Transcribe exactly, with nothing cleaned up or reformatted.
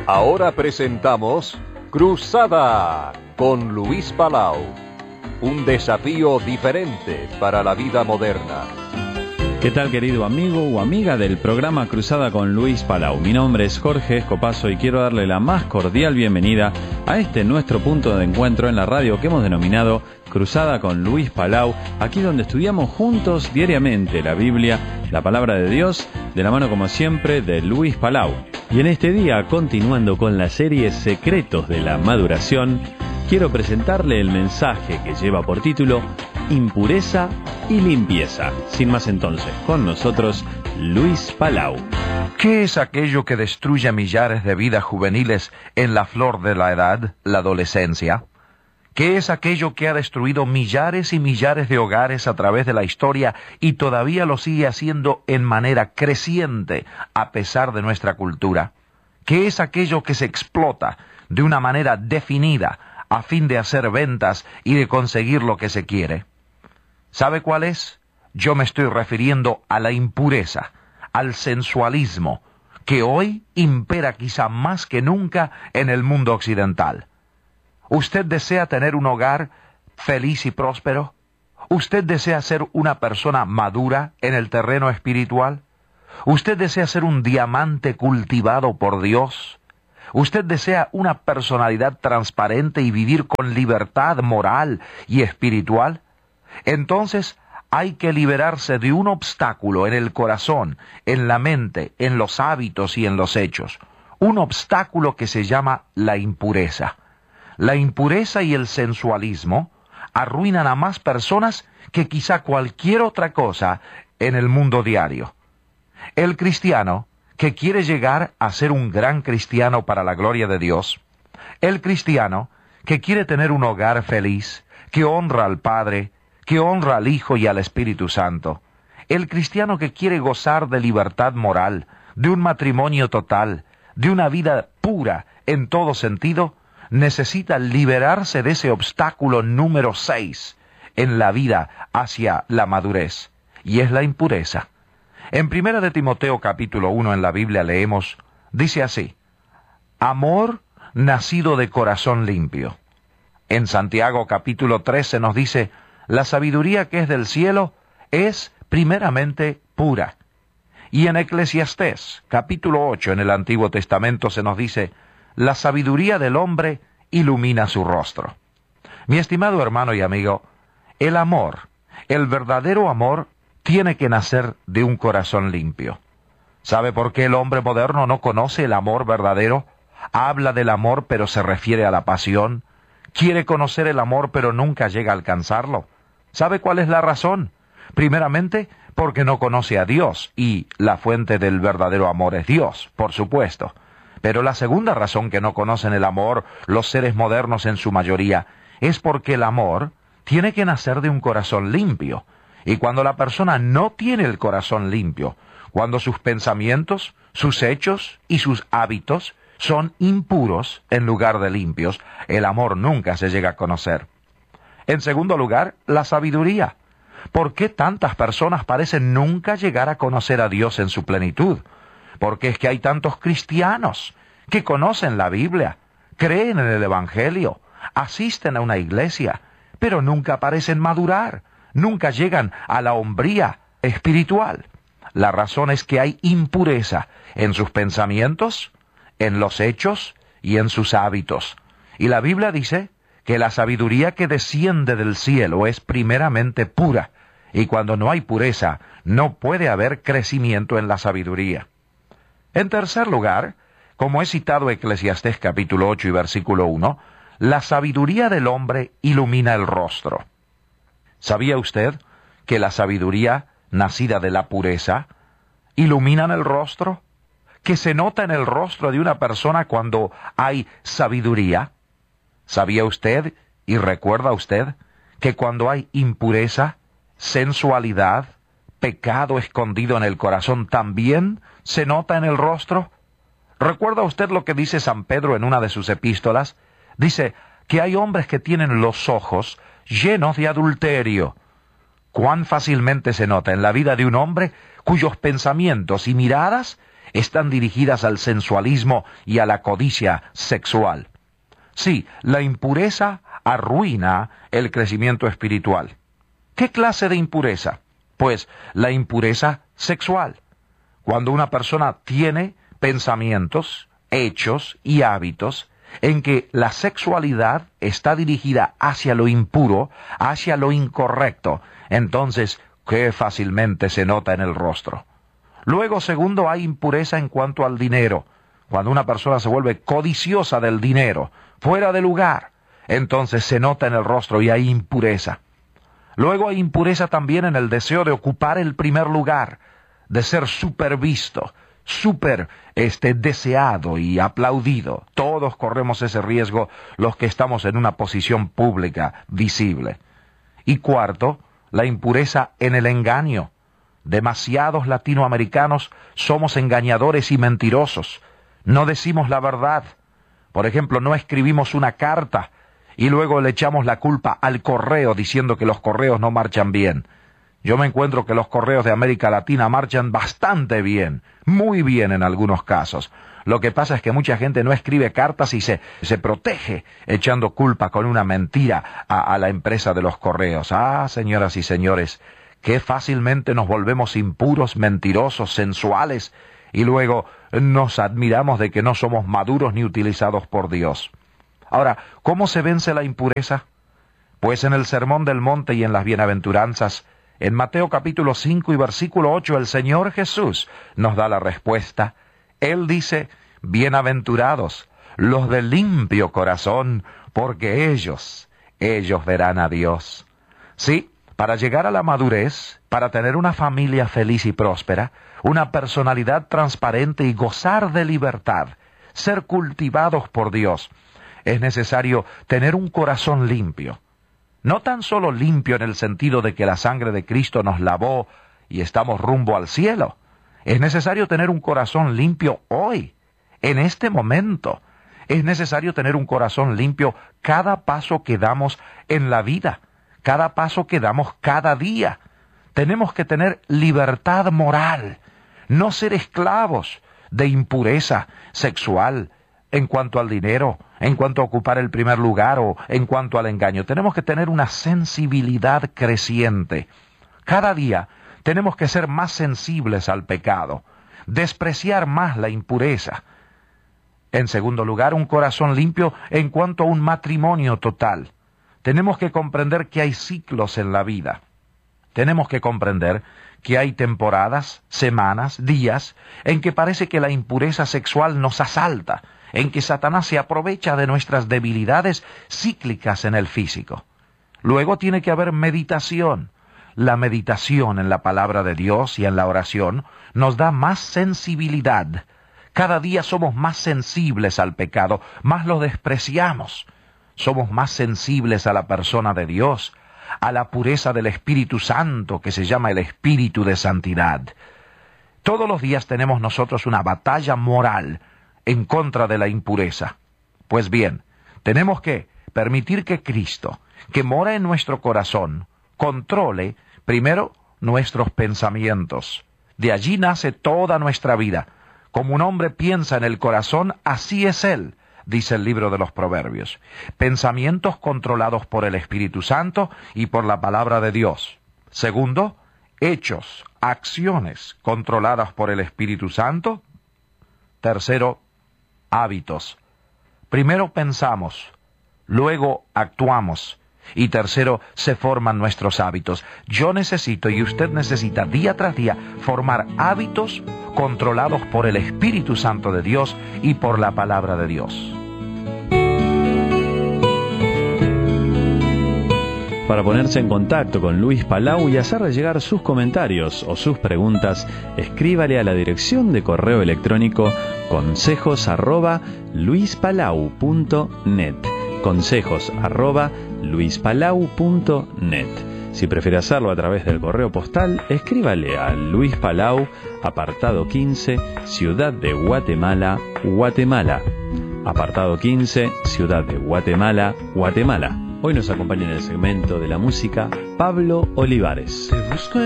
Ahora presentamos Cruzada con Luis Palau. Un desafío diferente para la vida moderna. ¿Qué tal, querido amigo o amiga del programa Cruzada con Luis Palau? Mi nombre es Jorge Escopazo y quiero darle la más cordial bienvenida a este nuestro punto de encuentro en la radio que hemos denominado Cruzada con Luis Palau, aquí donde estudiamos juntos diariamente la Biblia, la Palabra de Dios, de la mano como siempre de Luis Palau. Y en este día, continuando con la serie Secretos de la Maduración, quiero presentarle el mensaje que lleva por título Impureza y Limpieza. Sin más entonces, con nosotros, Luis Palau. ¿Qué es aquello que destruye millares de vidas juveniles en la flor de la edad, la adolescencia? ¿Qué es aquello que ha destruido millares y millares de hogares a través de la historia y todavía lo sigue haciendo en manera creciente a pesar de nuestra cultura? ¿Qué es aquello que se explota de una manera definida a fin de hacer ventas y de conseguir lo que se quiere? ¿Sabe cuál es? Yo me estoy refiriendo a la impureza, al sensualismo, que hoy impera quizá más que nunca en el mundo occidental. ¿Usted desea tener un hogar feliz y próspero? ¿Usted desea ser una persona madura en el terreno espiritual? ¿Usted desea ser un diamante cultivado por Dios? ¿Usted desea una personalidad transparente y vivir con libertad moral y espiritual? Entonces hay que liberarse de un obstáculo en el corazón, en la mente, en los hábitos y en los hechos. Un obstáculo que se llama la impureza. La impureza y el sensualismo arruinan a más personas que quizá cualquier otra cosa en el mundo diario. El cristiano que quiere llegar a ser un gran cristiano para la gloria de Dios, el cristiano que quiere tener un hogar feliz, que honra al Padre, que honra al Hijo y al Espíritu Santo, el cristiano que quiere gozar de libertad moral, de un matrimonio total, de una vida pura en todo sentido, necesita liberarse de ese obstáculo número seis en la vida hacia la madurez, y es la impureza. En Primera de Timoteo capítulo uno en la Biblia leemos, dice así: amor nacido de corazón limpio. En Santiago capítulo trece nos dice, la sabiduría que es del cielo es primeramente pura. Y en Eclesiastés capítulo ocho en el Antiguo Testamento se nos dice, la sabiduría del hombre ilumina su rostro. Mi estimado hermano y amigo, el amor, el verdadero amor, tiene que nacer de un corazón limpio. ¿Sabe por qué el hombre moderno no conoce el amor verdadero? Habla del amor pero se refiere a la pasión. Quiere conocer el amor pero nunca llega a alcanzarlo. ¿Sabe cuál es la razón? Primeramente, porque no conoce a Dios, y la fuente del verdadero amor es Dios, por supuesto. Pero la segunda razón que no conocen el amor los seres modernos en su mayoría es porque el amor tiene que nacer de un corazón limpio. Y cuando la persona no tiene el corazón limpio, cuando sus pensamientos, sus hechos y sus hábitos son impuros en lugar de limpios, el amor nunca se llega a conocer. En segundo lugar, la sabiduría. ¿Por qué tantas personas parecen nunca llegar a conocer a Dios en su plenitud? Porque es que hay tantos cristianos que conocen la Biblia, creen en el Evangelio, asisten a una iglesia, pero nunca parecen madurar, nunca llegan a la hombría espiritual. La razón es que hay impureza en sus pensamientos, en los hechos y en sus hábitos. Y la Biblia dice que la sabiduría que desciende del cielo es primeramente pura, y cuando no hay pureza, no puede haber crecimiento en la sabiduría. En tercer lugar, como he citado Eclesiastés capítulo ocho y versículo uno, la sabiduría del hombre ilumina el rostro. ¿Sabía usted que la sabiduría nacida de la pureza ilumina el rostro? ¿Que se nota en el rostro de una persona cuando hay sabiduría? ¿Sabía usted y recuerda usted que cuando hay impureza, sensualidad, pecado escondido en el corazón también se nota en el rostro? ¿Recuerda usted lo que dice San Pedro en una de sus epístolas? Dice que hay hombres que tienen los ojos llenos de adulterio. ¿Cuán fácilmente se nota en la vida de un hombre cuyos pensamientos y miradas están dirigidas al sensualismo y a la codicia sexual. Sí, la impureza arruina el crecimiento espiritual. ¿Qué clase de impureza? Pues la impureza sexual. Cuando una persona tiene pensamientos, hechos y hábitos en que la sexualidad está dirigida hacia lo impuro, hacia lo incorrecto, entonces, qué fácilmente se nota en el rostro. Luego, segundo, hay impureza en cuanto al dinero. Cuando una persona se vuelve codiciosa del dinero, fuera de lugar, entonces se nota en el rostro y hay impureza. Luego hay impureza también en el deseo de ocupar el primer lugar, de ser supervisto, súper este, deseado y aplaudido. Todos corremos ese riesgo los que estamos en una posición pública, visible. Y cuarto, la impureza en el engaño. Demasiados latinoamericanos somos engañadores y mentirosos. No decimos la verdad. Por ejemplo, no escribimos una carta y luego le echamos la culpa al correo diciendo que los correos no marchan bien. Yo me encuentro que los correos de América Latina marchan bastante bien, muy bien en algunos casos. Lo que pasa es que mucha gente no escribe cartas y se, se protege echando culpa con una mentira a, a la empresa de los correos. Ah, señoras y señores, qué fácilmente nos volvemos impuros, mentirosos, sensuales, y luego nos admiramos de que no somos maduros ni utilizados por Dios. Ahora, ¿cómo se vence la impureza? Pues en el Sermón del Monte y en las Bienaventuranzas, en Mateo capítulo cinco y versículo ocho, el Señor Jesús nos da la respuesta. Él dice, bienaventurados los de limpio corazón, porque ellos, ellos verán a Dios. Sí, para llegar a la madurez, para tener una familia feliz y próspera, una personalidad transparente y gozar de libertad, ser cultivados por Dios, es necesario tener un corazón limpio. No tan solo limpio en el sentido de que la sangre de Cristo nos lavó y estamos rumbo al cielo. Es necesario tener un corazón limpio hoy, en este momento. Es necesario tener un corazón limpio cada paso que damos en la vida, cada paso que damos cada día. Tenemos que tener libertad moral, no ser esclavos de impureza sexual, en cuanto al dinero, en cuanto a ocupar el primer lugar o en cuanto al engaño. Tenemos que tener una sensibilidad creciente. Cada día tenemos que ser más sensibles al pecado, despreciar más la impureza. En segundo lugar, un corazón limpio en cuanto a un matrimonio total. Tenemos que comprender que hay ciclos en la vida. Tenemos que comprender que hay temporadas, semanas, días, en que parece que la impureza sexual nos asalta, en que Satanás se aprovecha de nuestras debilidades cíclicas en el físico. Luego tiene que haber meditación. La meditación en la palabra de Dios y en la oración nos da más sensibilidad. Cada día somos más sensibles al pecado, más lo despreciamos. Somos más sensibles a la persona de Dios, a la pureza del Espíritu Santo, que se llama el Espíritu de Santidad. Todos los días tenemos nosotros una batalla moral en contra de la impureza. Pues bien, tenemos que permitir que Cristo, que mora en nuestro corazón, controle primero nuestros pensamientos. De allí nace toda nuestra vida. Como un hombre piensa en el corazón, así es él, dice el libro de los Proverbios. Pensamientos controlados por el Espíritu Santo y por la palabra de Dios. Segundo, hechos, acciones controladas por el Espíritu Santo. Tercero, hábitos. Primero pensamos, luego actuamos, y tercero, se forman nuestros hábitos. Yo necesito y usted necesita día tras día formar hábitos controlados por el Espíritu Santo de Dios y por la palabra de Dios. Para ponerse en contacto con Luis Palau y hacerle llegar sus comentarios o sus preguntas, escríbale a la dirección de correo electrónico consejos arroba luispalau punto net. Consejos arroba luispalau punto net. Si prefiere hacerlo a través del correo postal, escríbale a Luis Palau, apartado quince, Ciudad de Guatemala, Guatemala. Apartado quince, Ciudad de Guatemala, Guatemala. Hoy nos acompaña en el segmento de la música Pablo Olivares.